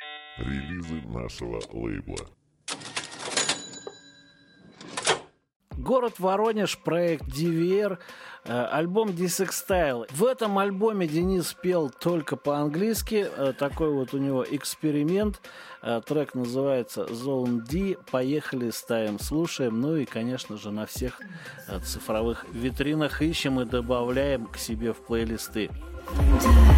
Релизы нашего лейбла. Город Воронеж, проект DVR, альбом Dissextile. В этом альбоме Денис пел только по-английски. Такой вот у него эксперимент. Трек называется Zone D. Поехали, ставим, слушаем. Ну и, конечно же, на всех цифровых витринах ищем и добавляем к себе в плейлисты.